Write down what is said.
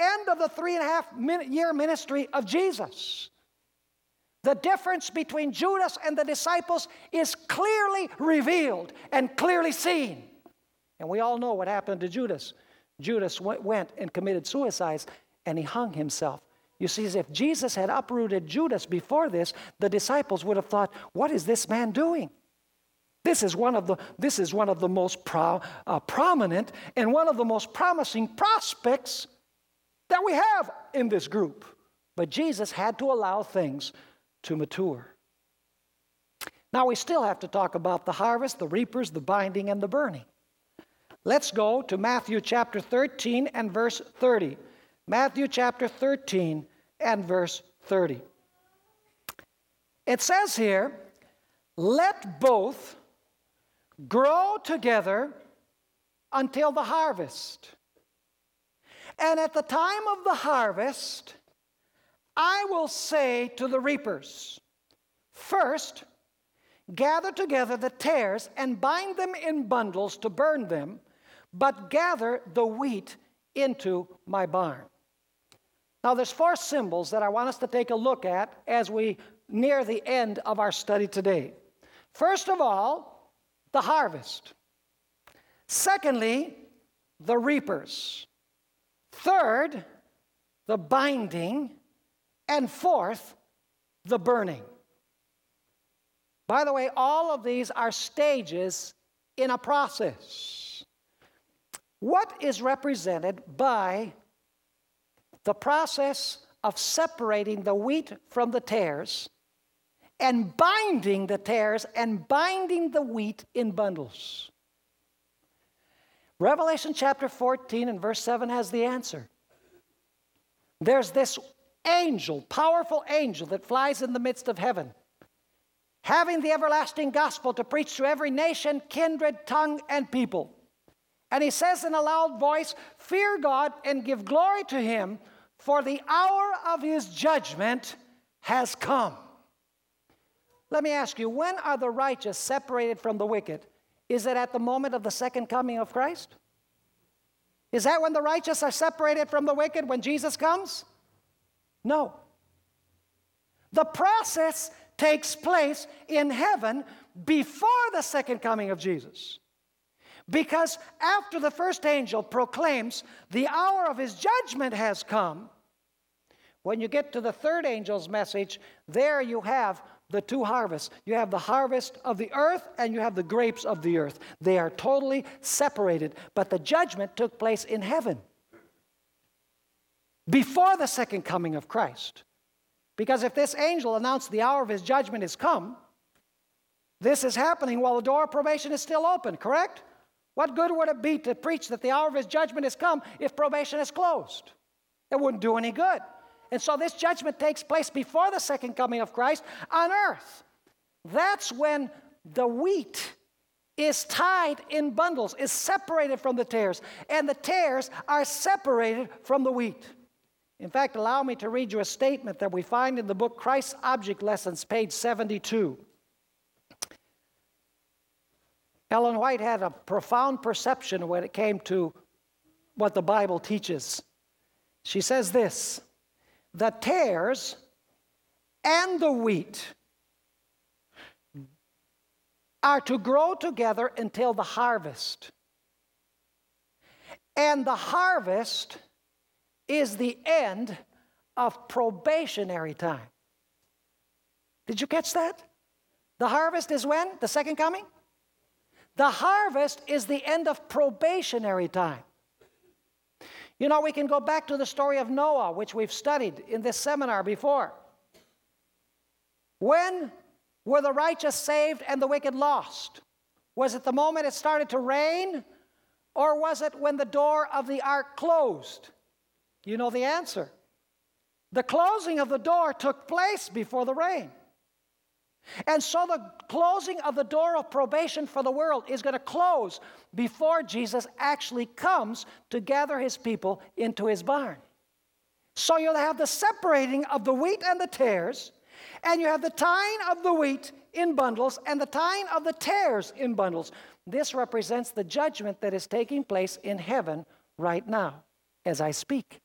end of the 3.5-year ministry of Jesus. The difference between Judas and the disciples is clearly revealed and clearly seen. And we all know what happened to Judas. Judas went and committed suicide, and he hung himself. You see, if Jesus had uprooted Judas before this, the disciples would have thought, what is this man doing? This is one of the most prominent and one of the most promising prospects that we have in this group. But Jesus had to allow things to mature. Now we still have to talk about the harvest, the reapers, the binding, and the burning. Let's go to Matthew chapter 13 and verse 30. Matthew chapter 13 and verse 30. It says here, let both grow together until the harvest. And at the time of the harvest, I will say to the reapers, first, gather together the tares and bind them in bundles to burn them, but gather the wheat into my barn. Now there's 4 symbols that I want us to take a look at as we near the end of our study today. First of all, the harvest. Secondly, the reapers. Third, the binding. And fourth, the burning. By the way, all of these are stages in a process. What is represented by the process of separating the wheat from the tares and binding the tares and binding the wheat in bundles? Revelation chapter 14 and verse 7 has the answer. There's this angel, powerful angel that flies in the midst of heaven, having the everlasting gospel to preach to every nation, kindred, tongue, and people. And he says in a loud voice, fear God and give glory to him, for the hour of his judgment has come. Let me ask you, when are the righteous separated from the wicked? Is it at the moment of the second coming of Christ? Is that when the righteous are separated from the wicked, when Jesus comes? No. The process takes place in heaven before the second coming of Jesus. Because after the first angel proclaims the hour of his judgment has come, when you get to the third angel's message, there you have the 2 harvests. You have the harvest of the earth and you have the grapes of the earth. They are totally separated, but the judgment took place in heaven before the second coming of Christ. Because if this angel announced the hour of his judgment is come, this is happening while the door of probation is still open, correct? What good would it be to preach that the hour of his judgment is come if probation is closed? It wouldn't do any good. And so this judgment takes place before the second coming of Christ on earth. That's when the wheat is tied in bundles, is separated from the tares, and the tares are separated from the wheat. In fact, allow me to read you a statement that we find in the book Christ's Object Lessons, page 72. Ellen White had a profound perception when it came to what the Bible teaches. She says this, the tares and the wheat are to grow together until the harvest. And the harvest is the end of probationary time. Did you catch that? The harvest is when? The second coming? The harvest is the end of probationary time. You know, we can go back to the story of Noah, which we've studied in this seminar before. When were the righteous saved and the wicked lost? Was it the moment it started to rain? Or was it when the door of the ark closed? You know the answer. The closing of the door took place before the rain. And so the closing of the door of probation for the world is going to close before Jesus actually comes to gather his people into his barn. So you'll have the separating of the wheat and the tares, and you have the tying of the wheat in bundles and the tying of the tares in bundles. This represents the judgment that is taking place in heaven right now as I speak.